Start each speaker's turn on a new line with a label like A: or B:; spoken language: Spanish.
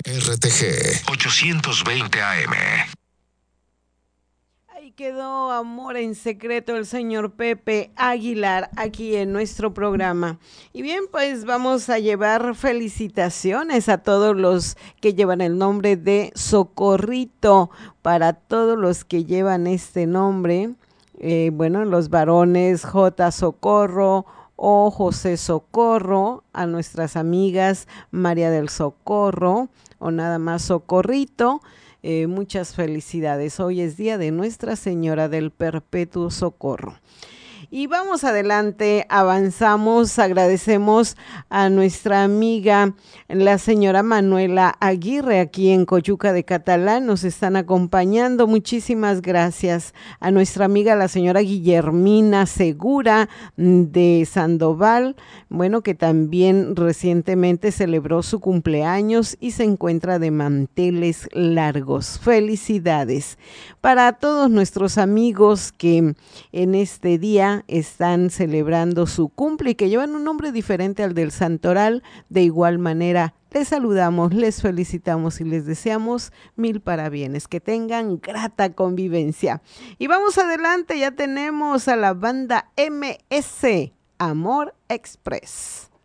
A: RTG 820 AM.
B: Ahí quedó Amor en Secreto el señor Pepe Aguilar aquí en nuestro programa. Y bien, pues vamos a llevar felicitaciones a todos los que llevan el nombre de Socorrito, para todos los que llevan este nombre. Bueno, los varones J. Socorro o José Socorro, a nuestras amigas María del Socorro o nada más Socorrito. Muchas felicidades. Hoy es día de Nuestra Señora del Perpetuo Socorro. Y vamos adelante, avanzamos, agradecemos a nuestra amiga, la señora Manuela Aguirre, aquí en Coyuca de Catalán, nos están acompañando, muchísimas gracias. A nuestra amiga, la señora Guillermina Segura de Sandoval, bueno, que también recientemente celebró su cumpleaños y se encuentra de manteles largos. Felicidades para todos nuestros amigos que en este día están celebrando su cumple y que llevan un nombre diferente al del santoral. De igual manera, les saludamos, les felicitamos y les deseamos mil parabienes, que tengan grata convivencia. Y vamos adelante, ya tenemos a la banda MS, Amor Express.